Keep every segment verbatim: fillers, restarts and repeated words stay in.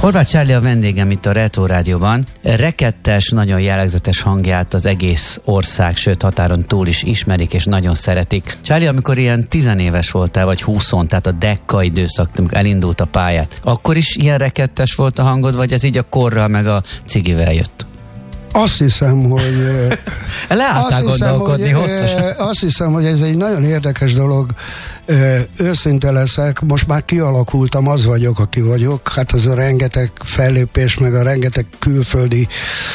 Horváth Charlie a vendégem itt a Retro Rádióban. Rekettes, nagyon jellegzetes hangját az egész ország, sőt határon túl is ismerik és nagyon szeretik. Charlie, amikor ilyen tizenéves voltál, vagy húszon, tehát a dekka időszak, amikor elindult a pályát, akkor is ilyen rekettes volt a hangod, vagy ez így a korral meg a cigivel jött? Azt hiszem, hogy... Leálltál gondolkodni hosszasan. Azt hiszem, hogy ez egy nagyon érdekes dolog. Őszinte leszek, most már kialakultam, az vagyok, aki vagyok. Hát az a rengeteg fellépés, meg a rengeteg külföldi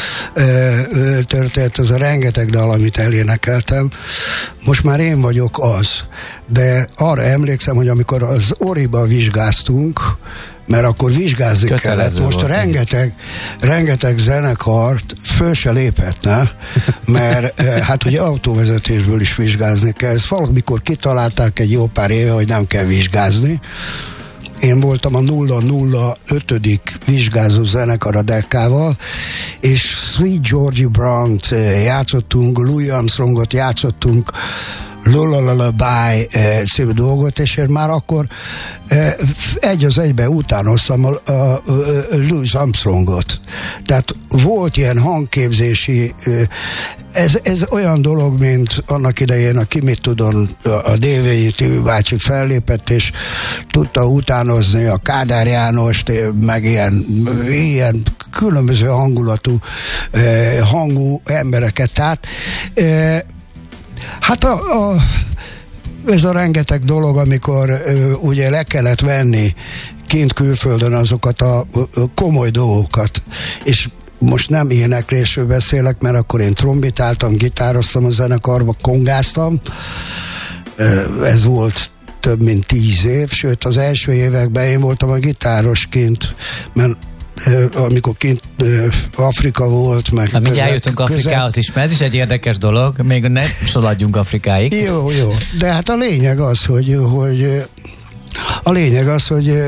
történet, az a rengeteg dal, amit elénekeltem. Most már én vagyok az. De arra emlékszem, hogy amikor az Oriba vizsgáztunk, mert akkor vizsgázni Kötelező kellett. Most volt, rengeteg, rengeteg zenekart föl se léphetne, mert hát ugye autóvezetésből is vizsgázni kell. Ezt valamikor kitalálták egy jó pár éve, hogy nem kell vizsgázni. Én voltam a nulla nulla ötödik vizsgázó zenekar a Dekkával, és Sweet Georgie Brown-t játszottunk, Louis Armstrongot játszottunk, Lullaby című dolgot, és én már akkor egy az egybe utánoztam a, a, a Louis Armstrongot. Tehát volt ilyen hangképzési, ez, ez olyan dolog, mint annak idején a Ki mit tudon, a Dévényi Tibi bácsi fellépett, és tudta utánozni a Kádár Jánost, meg ilyen, ilyen különböző hangulatú, hangú embereket. Tehát Hát a, a, ez a rengeteg dolog, amikor ö, ugye le kellett venni kint külföldön azokat a ö, komoly dolgokat, és most nem éneklésről beszélek, mert akkor én trombitáltam, gitároztam a zenekarba, kongáztam, ö, ez volt több mint tíz év, sőt az első években én voltam a gitárosként, mert amikor kint Afrika volt, meg... Hát mindjárt eljutunk Afrikához is, mert ez is egy érdekes dolog, még ne szaladjunk Afrikáig. Jó, jó, de hát a lényeg az, hogy, hogy a lényeg az, hogy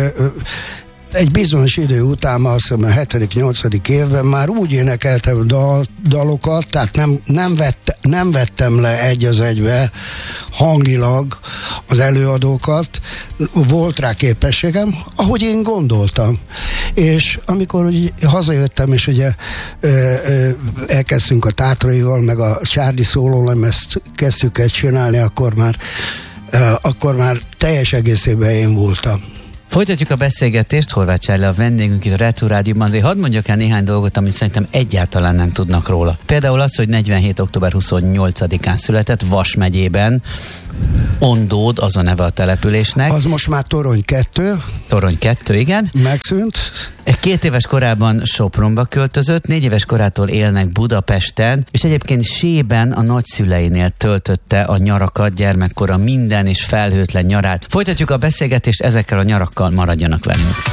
egy bizonyos idő után, azt hiszem a hetedik nyolcadik évben már úgy énekeltem dal, dalokat, tehát nem, nem, vett, nem vettem le egy az egybe hangilag az előadókat, volt rá képességem, ahogy én gondoltam. És amikor ugye hazajöttem, és ugye ö, ö, elkezdtünk a Tátraival, meg a Charlie szólólemezt kezdtük el csinálni, akkor már, ö, akkor már teljes egészében én voltam. Folytatjuk a beszélgetést, Horváth Charlie a vendégünk itt a Retro Rádióban, azért hadd mondjak el néhány dolgot, amit szerintem egyáltalán nem tudnak róla. Például az, hogy negyvenhét október huszonnyolcadikán született Vas megyében, Ondód, az a neve a településnek. Az most már Torony kettő. Torony kettő, igen. Megszűnt. Két éves korában Sopronba költözött, négy éves korától élnek Budapesten, és egyébként Sében a nagyszüleinél töltötte a nyarakat, gyermekkora minden és felhőtlen nyarát. Folytatjuk a beszélgetést, ezekkel a nyarakkal maradjanak velünk.